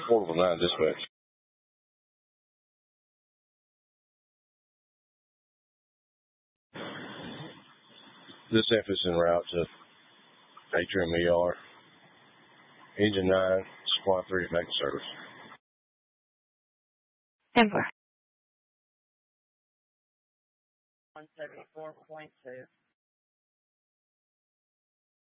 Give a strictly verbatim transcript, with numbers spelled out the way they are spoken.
Portable nine dispatch. This F is en route to Atrium E R. Engine nine, Squad three, making service. Denver. one seventy-four point two.